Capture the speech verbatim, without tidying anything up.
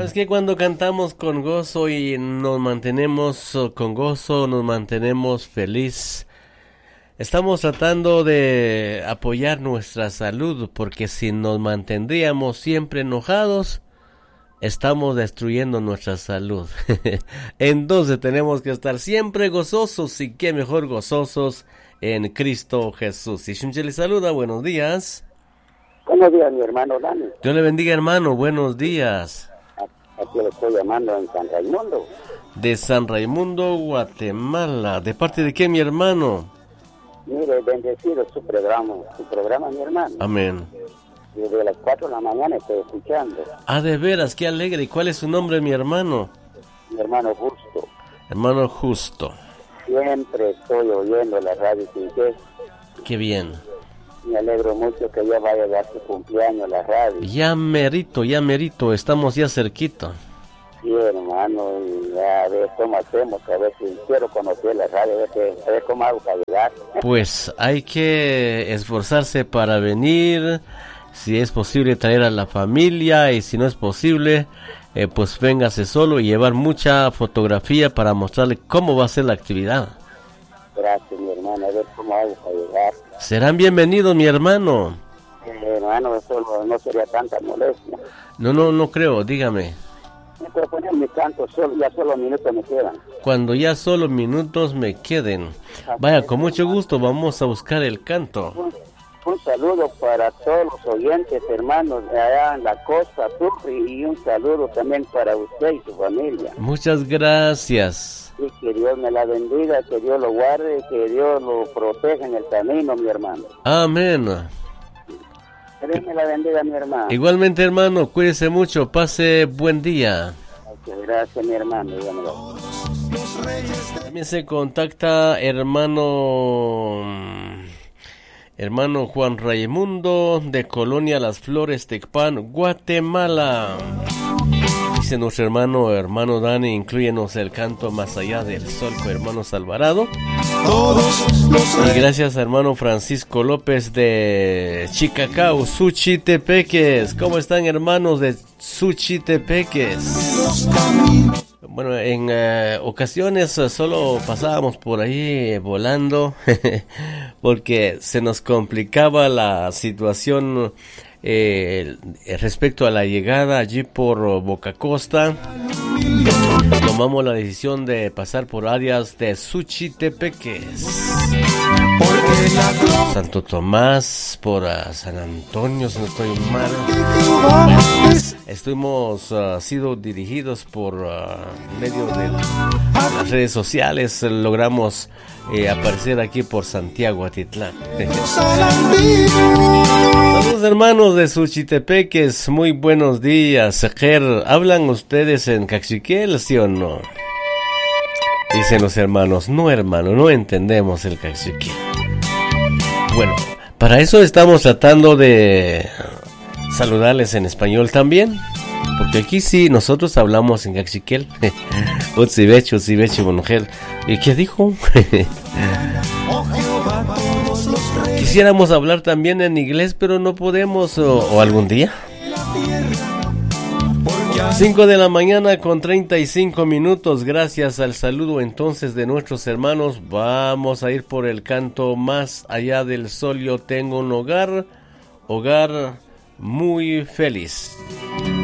Es que cuando cantamos con gozo y nos mantenemos uh, con gozo, nos mantenemos feliz, estamos tratando de apoyar nuestra salud, porque si nos mantendríamos siempre enojados, estamos destruyendo nuestra salud. Entonces tenemos que estar siempre gozosos, y qué mejor gozosos en Cristo Jesús. Y Shunche le saluda, buenos días. Buenos días, mi hermano Dani. Dios le bendiga, hermano, buenos días. Aquí le estoy llamando en San Raimundo. De San Raimundo, Guatemala. ¿De parte de qué, mi hermano? Mire, bendecido su programa, su programa, mi hermano. Amén. Desde las cuatro de la mañana estoy escuchando. Ah, de veras, qué alegre. ¿Y cuál es su nombre, mi hermano? Mi hermano Justo. Hermano Justo. Siempre estoy oyendo la radio sin que. Qué bien. Me alegro mucho que ya vaya a dar su cumpleaños la radio. Ya merito, ya merito, estamos ya cerquita. Sí, hermano, y a ver cómo hacemos, a ver si quiero conocer la radio, a ver, que, a ver cómo hago para llegar. Pues hay que esforzarse para venir, si es posible traer a la familia, y si no es posible, eh, pues véngase solo y llevar mucha fotografía para mostrarle cómo va a ser la actividad. Gracias, mi hermano, a ver cómo hago para llegar. Serán bienvenidos, mi hermano. Eh, hermano, eso no, no sería tanta molestia. No, no, no creo, dígame. Me puedo poner mi canto, solo, ya solo minutos me quedan. Cuando ya solo minutos me queden. Vaya, con mucho gusto vamos a buscar el canto. Un, un saludo para todos los oyentes, hermanos, de allá en la costa sur, y un saludo también para usted y su familia. Muchas gracias. Y que Dios me la bendiga, que Dios lo guarde, que Dios lo proteja en el camino, mi hermano. Amén. Que Dios me la bendiga, mi hermano. Igualmente, hermano, cuídese mucho, pase buen día. Muchas gracias, mi hermano. Dígamelo. También se contacta hermano hermano Juan Raimundo de Colonia Las Flores, Tecpan, Guatemala. Dice nuestro hermano, hermano Dani, inclúyenos el canto Más allá del sol con hermanos Alvarado. Y gracias a hermano Francisco López de Chicacao, Suchitepeques. ¿Cómo están, hermanos de Suchitepeques? Bueno, en uh, ocasiones uh, solo pasábamos por ahí volando porque se nos complicaba la situación eh, respecto a la llegada allí por uh, Boca Costa. Tomamos la decisión de pasar por áreas de Suchitepeques, Santo Tomás, por uh, San Antonio, si no estoy mal. Estuvimos uh, sido dirigidos por uh, medio de las redes sociales. Logramos eh, aparecer aquí por Santiago Atitlán. Saludos, hermanos de Suchitepeques, muy buenos días. Ger, ¿hablan ustedes en caxiquel, sí o no? Dicen los hermanos, no, hermano, no entendemos el caxiquel. Bueno, para eso estamos tratando de saludarles en español también, porque aquí sí nosotros hablamos en caxiquel. Utzibecho, utzibecho, mujer. ¿Y qué dijo? Quisiéramos hablar también en inglés, pero no podemos, o, o algún día. cinco de la mañana con treinta y cinco minutos. Gracias al saludo entonces de nuestros hermanos, vamos a ir por el canto Más allá del sol. Yo tengo un hogar, hogar muy feliz.